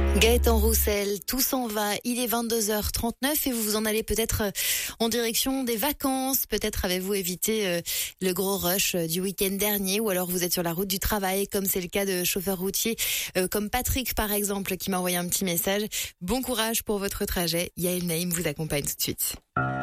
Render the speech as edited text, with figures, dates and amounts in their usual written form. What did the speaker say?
Gaëtan Roussel, tout s'en va, il est 22h39 et vous vous en allez peut-être en direction des vacances, peut-être avez-vous évité le gros rush du week-end dernier ou alors vous êtes sur la route du travail comme c'est le cas de chauffeurs routiers comme Patrick par exemple qui m'a envoyé un petit message. Bon courage pour votre trajet, Yael Naïm vous accompagne tout de suite.